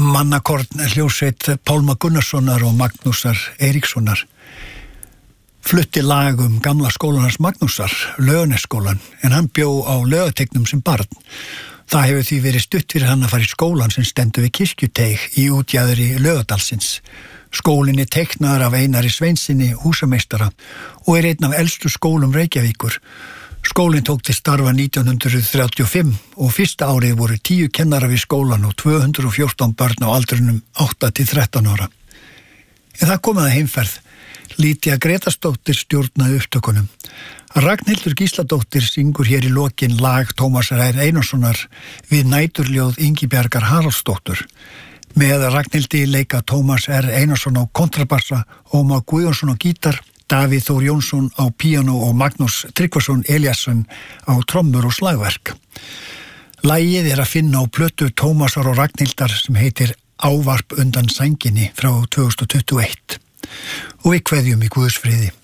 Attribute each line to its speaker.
Speaker 1: Mannakorn hljómsveit Pálma Gunnarssonar og Magnúsar Eiríkssonar flutti lag gamla skólan hans Magnúsar, Laugarnesskólan, en hann bjó á Laugateigum sem barn. Það hefur því verið stutt fyrir hann að fara í skólan sem stendur við Kirkjuteig í útjaðri Laugadalsins. Skólinn teiknaður af Einari Sveinssyni, húsameistara, og einn af elstu skólum Reykjavíkur. Skólinn tók til starfa 1935 og fyrsta árið voru 10 kennarar við skólan og 214 börn á aldrinum 8 til 13 ára. En það kom að heimferð. Lítja Gretarsdóttir stjórnaði upptökunum. Ragnhildur Gísladóttir syngur hér í lokin lag Tómasar R. Einarssonar við næturljóð Ingibjargar Haraldsdóttur. Með Ragnhildi leika Tómas R. Einarsson á kontrabassa, Ómar Guðjónsson á gítar, Davíð Þór Jónsson á píanó og Magnús Tryggvason Eliasson á trommur og slagverk. Lagið að finna á plötu Tómasar og Ragnhildar sem heitir Ávarp undan sænginni frá 2021. Og við kveðjum í Guðs friði.